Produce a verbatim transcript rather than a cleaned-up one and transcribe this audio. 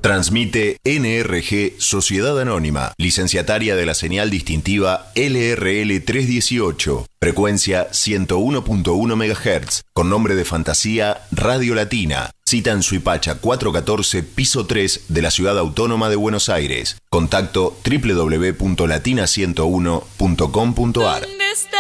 Transmite N R G Sociedad Anónima, licenciataria de la señal distintiva L R L trescientos dieciocho, frecuencia ciento uno punto uno megahertz, con nombre de fantasía Radio Latina. Cita en Suipacha cuatrocientos catorce, piso tres de la Ciudad Autónoma de Buenos Aires. Contacto doble u doble u doble u punto latina ciento uno punto com punto ar.